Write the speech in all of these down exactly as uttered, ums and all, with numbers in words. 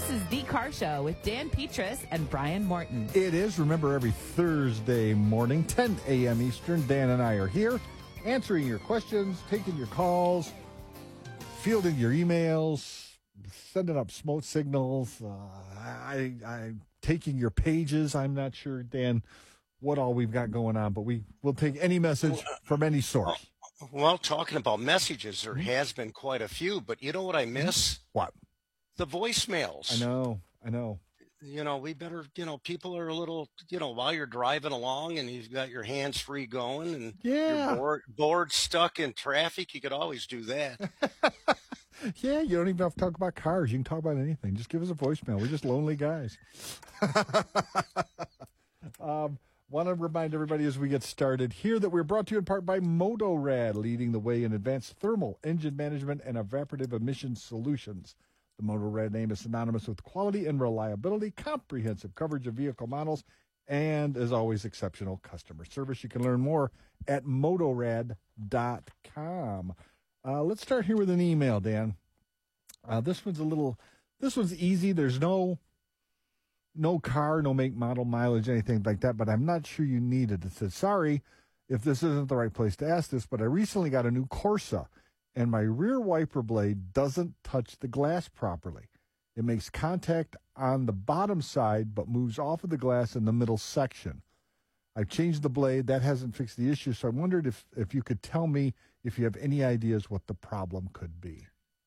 is The Car Show with Dan Petras and Brian Morton. It is. Remember, every Thursday morning, ten a.m. Eastern, Dan and I are here answering your questions, taking your calls, fielding your emails, sending up smoke signals. Uh, I, I'm taking your pages. I'm not sure, Dan, what all we've got going on, but we will take any message from any source. Well, talking about messages, there has been quite a few, but you know what I miss? What? The voicemails. I know, I know. You know, we better, you know, people are a little, you know, while you're driving along and you've got your hands free going and Yeah. you're bored, bored, stuck in traffic, you could always do that. Yeah, you don't even have to talk about cars. You can talk about anything. Just give us a voicemail. We're just lonely guys. um, want to remind everybody as we get started here that we're brought to you in part by Motorad, leading the way in advanced thermal, engine management, and evaporative emission solutions. The Motorad name is synonymous with quality and reliability, comprehensive coverage of vehicle models, and, as always, exceptional customer service. You can learn more at motorad dot com. Uh, let's start here with an email, Dan. Uh, this one's a little, this one's easy. There's no, no car, no make, model, mileage, anything like that, but I'm not sure you need it. It says, sorry if this isn't the right place to ask this, but I recently got a new Corsa, and my rear wiper blade doesn't touch the glass properly. It makes contact on the bottom side, but moves off of the glass in the middle section. I've changed the blade. That hasn't fixed the issue, so I wondered if, if you could tell me if you have any ideas what the problem could be.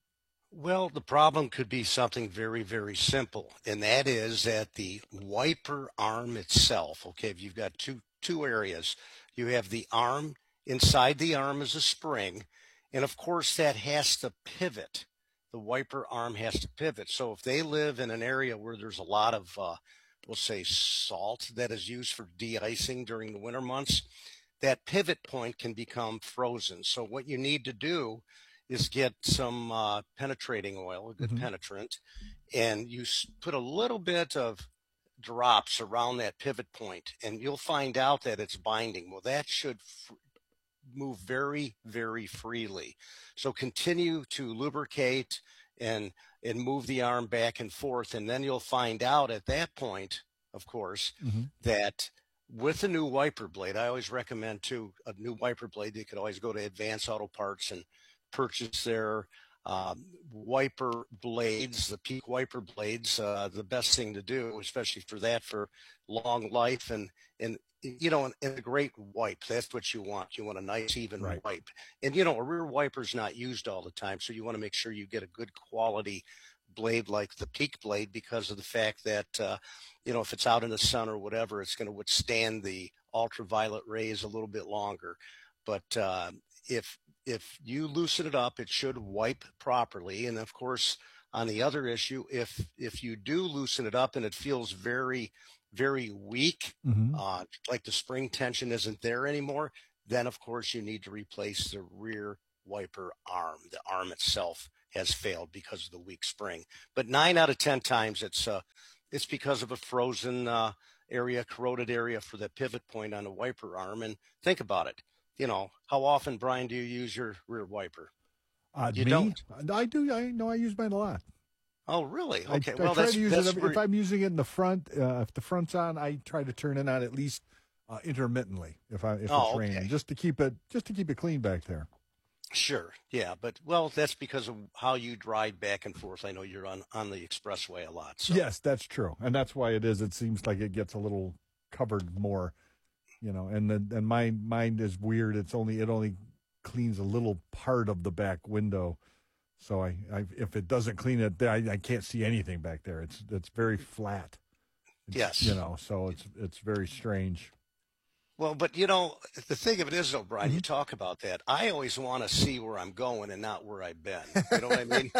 Well, the problem could be something very, very simple, and that is that the wiper arm itself, okay, if you've got two two areas, you have the arm, inside the arm is a spring, and of course that has to pivot. The wiper arm has to pivot. So if they live in an area where there's a lot of, uh, we'll say, salt that is used for de-icing during the winter months, that pivot point can become frozen. So what you need to do is get some uh, penetrating oil, a good mm-hmm. penetrant, and you put a little bit of drops around that pivot point, and you'll find out that it's binding. Well, that should f- move very, very freely. So continue to lubricate and and move the arm back and forth, and then you'll find out at that point, of course, mm-hmm. that with a new wiper blade, I always recommend too a new wiper blade. You could always go to Advance Auto Parts and purchase their um, wiper blades, the Peak wiper blades. Uh, the best thing to do, especially for that, for long life and and you know, and, and a great wipe. That's what you want. You want a nice, even right. wipe. And you know, a rear wiper's not used all the time, so you want to make sure you get a good quality blade like the Peak blade, because of the fact that uh, you know, if it's out in the sun or whatever, it's going to withstand the ultraviolet rays a little bit longer. But uh, if if you loosen it up, it should wipe properly. And of course, on the other issue, if if you do loosen it up and it feels very, very weak, mm-hmm. uh, like the spring tension isn't there anymore, then of course you need to replace the rear wiper arm. The arm itself has failed because of the weak spring. But nine out of ten times it's uh, it's because of a frozen uh, area, corroded area for the pivot point on the wiper arm. And think about it. You know, how often, Brian, do you use your rear wiper? Uh, you me? don't? I do. I know I use mine a lot. Oh, really? Okay. I, well, I try that's, to use that's it every, where... if I'm using it in the front. Uh, if the front's on, I try to turn it on at least uh, intermittently if I if oh, it's okay. raining, just to keep it just to keep it clean back there. Sure. Yeah, but well, that's because of how you drive back and forth. I know you're on on the expressway a lot. So. Yes, that's true, and that's why it is. It seems like it gets a little covered more. You know, and then and mine mine is weird. It's only it only cleans a little part of the back window, so I, I if it doesn't clean it, I, I can't see anything back there. It's it's very flat. It's, yes, you know, so it's it's very strange. Well, but you know, the thing of it is, though, Brian, mm-hmm. you talk about that. I always want to see where I'm going and not where I've been. You know what I mean?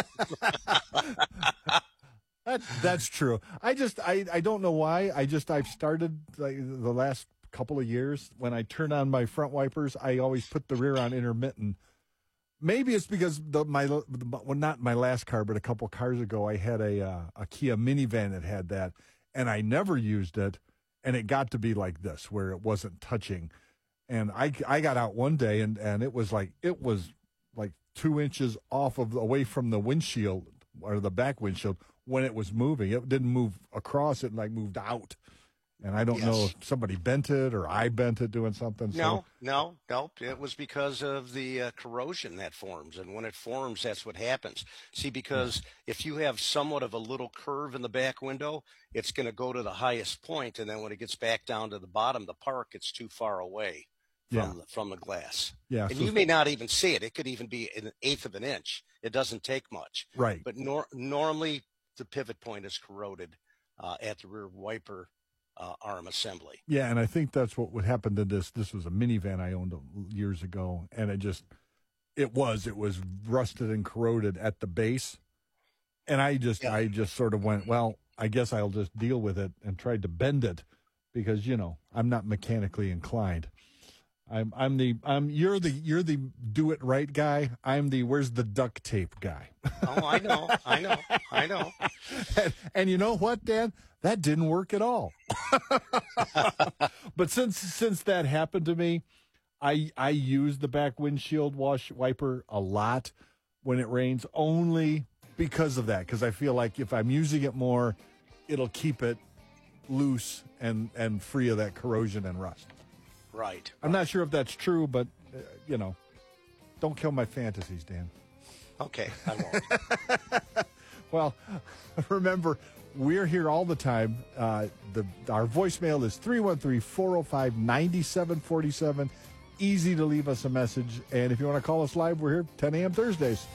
that, that's true. I just I I don't know why. I just I've started like the last couple of years, when I turn on my front wipers, I always put the rear on intermittent. Maybe it's because the my well, not my last car, but a couple cars ago, I had a uh, a Kia minivan that had that, and I never used it, and it got to be like this where it wasn't touching, and I, I got out one day and, and it was like it was like two inches off of away from the windshield or the back windshield when it was moving. It didn't move across; it like moved out. And I don't Yes. know if somebody bent it or I bent it doing something. No, So, no, no. It was because of the uh, corrosion that forms. And when it forms, that's what happens. See, because if you have somewhat of a little curve in the back window, it's going to go to the highest point, and then when it gets back down to the bottom, the park, it's too far away from, Yeah. the, from the glass. yeah. And so- you may not even see it. It could even be an eighth of an inch. It doesn't take much. right. But nor- normally the pivot point is corroded uh, at the rear wiper uh, arm assembly. Yeah, and I think that's what would happen to this. This was a minivan I owned years ago, and it just, it was, it was rusted and corroded at the base. And I just, Yeah. I just sort of went, well, I guess I'll just deal with it, and tried to bend it because, you know, I'm not mechanically inclined. I'm, I'm the, I'm, you're the, you're the do it right guy. I'm the, where's the duct tape guy. Oh, I know, I know, I know. and, and you know what, Dan? That didn't work at all. But since since that happened to me, I I use the back windshield wash wiper a lot when it rains, only because of that. Because I feel like if I'm using it more, it'll keep it loose and and free of that corrosion and rust. Right. I'm not sure if that's true, but uh, you know, don't kill my fantasies, Dan. Okay, I won't. Well, remember, we're here all the time. Uh, the Our voicemail is three one three, four oh five, nine seven four seven. Easy to leave us a message. And if you want to call us live, we're here ten a.m. Thursdays.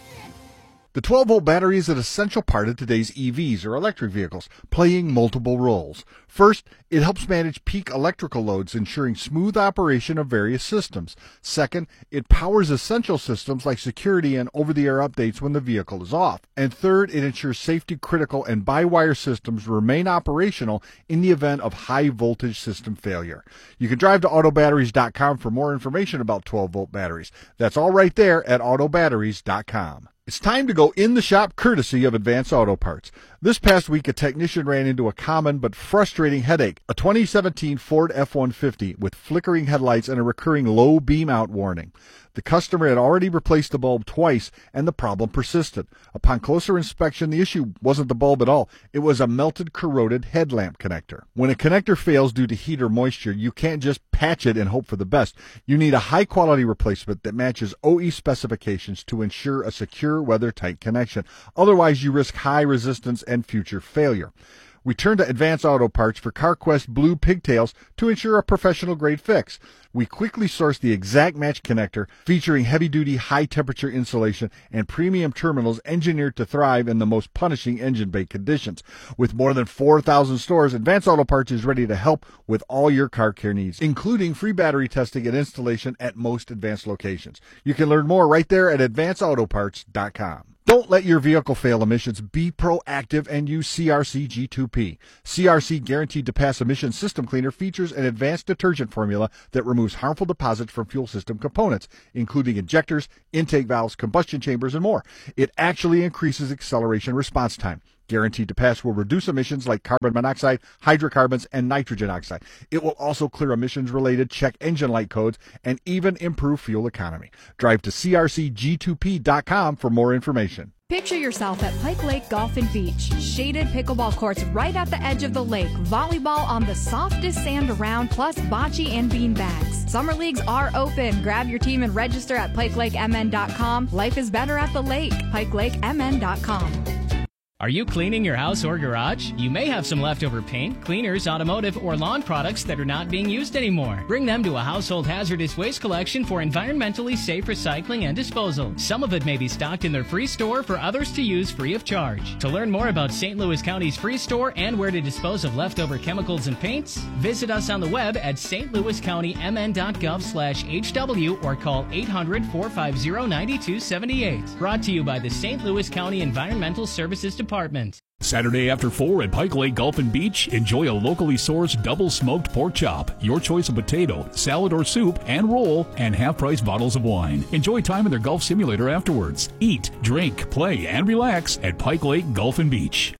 The twelve-volt battery is an essential part of today's E Vs, or electric vehicles, playing multiple roles. First, it helps manage peak electrical loads, ensuring smooth operation of various systems. Second, it powers essential systems like security and over-the-air updates when the vehicle is off. And third, it ensures safety-critical and by-wire systems remain operational in the event of high-voltage system failure. You can drive to auto batteries dot com for more information about twelve-volt batteries. That's all right there at auto batteries dot com. It's time to go in the shop courtesy of Advance Auto Parts. This past week, a technician ran into a common but frustrating headache, a twenty seventeen Ford F one fifty with flickering headlights and a recurring low beam out warning. The customer had already replaced the bulb twice, and the problem persisted. Upon closer inspection, the issue wasn't the bulb at all. It was a melted, corroded headlamp connector. When a connector fails due to heat or moisture, you can't just patch it and hope for the best. You need a high-quality replacement that matches O E specifications to ensure a secure, weather-tight connection. Otherwise, you risk high resistance and future failure. We turn to Advance Auto Parts for CarQuest Blue Pigtails to ensure a professional-grade fix. We quickly sourced the exact match connector featuring heavy-duty, high-temperature insulation and premium terminals engineered to thrive in the most punishing engine bay conditions. With more than four thousand stores, Advance Auto Parts is ready to help with all your car care needs, including free battery testing and installation at most Advance locations. You can learn more right there at advance auto parts dot com. Don't let your vehicle fail emissions. Be proactive and use C R C G two P. C R C Guaranteed to Pass Emission System Cleaner features an advanced detergent formula that removes harmful deposits from fuel system components, including injectors, intake valves, combustion chambers, and more. It actually increases acceleration response time. Guaranteed to Pass will reduce emissions like carbon monoxide, hydrocarbons, and nitrogen oxide. It will also clear emissions-related check engine light codes and even improve fuel economy. Drive to C R C G two P dot com for more information. Picture yourself at Pike Lake Golf and Beach. Shaded pickleball courts right at the edge of the lake. Volleyball on the softest sand around, plus bocce and bean bags. Summer leagues are open. Grab your team and register at pike lake m n dot com. Life is better at the lake. pike lake m n dot com. Are you cleaning your house or garage? You may have some leftover paint, cleaners, automotive, or lawn products that are not being used anymore. Bring them to a household hazardous waste collection for environmentally safe recycling and disposal. Some of it may be stocked in their free store for others to use free of charge. To learn more about Saint Louis County's free store and where to dispose of leftover chemicals and paints, visit us on the web at s t louis county m n dot gov slash h w or call eight hundred, four five zero, nine two seven eight. Brought to you by the Saint Louis County Environmental Services Department. Saturday after four at Pike Lake Golf and Beach, enjoy a locally sourced double smoked pork chop, your choice of potato, salad or soup, and roll, and half-price bottles of wine. Enjoy time in their golf simulator afterwards. Eat, drink, play, and relax at Pike Lake Golf and Beach.